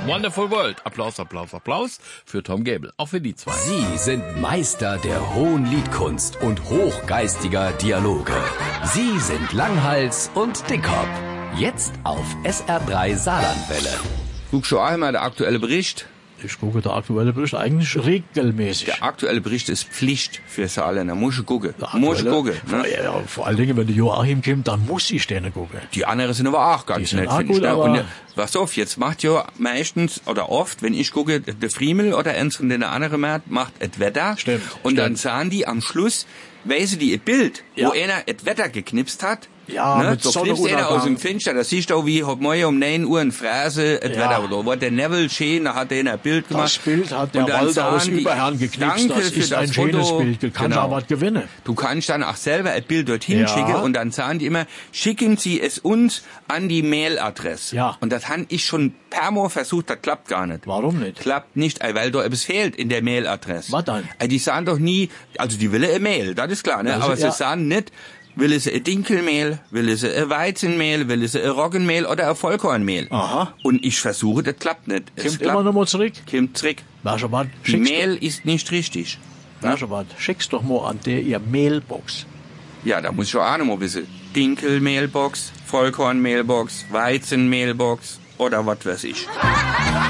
Wonderful World. Applaus, Applaus, Applaus für Tom Gable. Auch für die zwei. Sie sind Meister der hohen Liedkunst und hochgeistiger Dialoge. Sie sind Langhals und Dickhop. Jetzt auf SR3 Saarlandwelle. Guck schon einmal der aktuelle Bericht. Ich gucke der aktuelle Bericht eigentlich regelmäßig. Der aktuelle Bericht ist Pflicht für Saarländer. Muss ich gucken. Muss ich gucken. Ne? Ja, vor allen Dingen, wenn der Joachim kommt, dann muss ich denen gucken. Die anderen sind aber auch ganz nett, finde ich. Ne? Und pass auf, jetzt macht ja meistens oder oft, wenn ich gucke, der Friemel oder eins von den anderen macht et Wetter. Stimmt. Und dann sahen die am Schluss, weisen die ein Bild, wo einer et Wetter geknipst hat. Ja, ne? mit So knipst einer aus dem Fenster, das siehst du wie heute Morgen um 9 Uhr in Fräse et Wetter oder wo der Neville schön, da hat der ein Bild gemacht. Das Bild hat der Walter aus Überherrn geknipst. Das ist ein schönes Bild. Du kannst aber was gewinnen. Du kannst dann auch selber ein Bild dorthin schicken und dann sagen die immer, schicken Sie es uns an die Mailadresse. Ja. Und das habe ich schon per Mal versucht, das klappt gar nicht. Warum nicht? Klappt nicht, weil da etwas fehlt in der Mailadresse. Was dann? Die sagen doch nie, also die will eine Mail, das ist klar, ne? Also, aber sie sagen nicht, will sie ein Dinkelmehl, will sie ein Weizenmehl, will sie ein Roggenmehl oder ein Vollkornmehl. Aha. Und ich versuche, das klappt nicht. Kommt immer noch mal zurück. Kommt zurück. Waschebad, Die Mehl ist nicht richtig. Waschebad, schick's doch mal an der ihr Mailbox. Ja, da muss ich auch noch mal wissen. Dinkelmehlbox, Vollkornmehlbox, Weizenmehlbox oder was weiß ich.